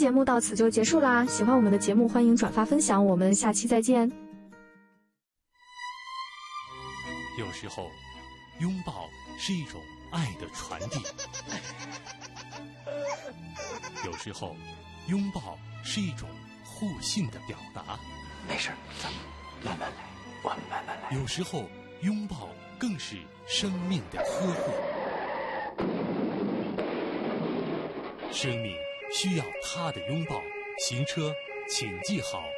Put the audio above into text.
节目到此就结束啦，喜欢我们的节目欢迎转发分享，我们下期再见。 有时候拥抱是一种爱的传递，有时候拥抱是一种互信的表达。 没事，咱们慢慢来，我们慢慢来。 有时候拥抱更是生命的呵护。生命需要他的拥抱，行车请系好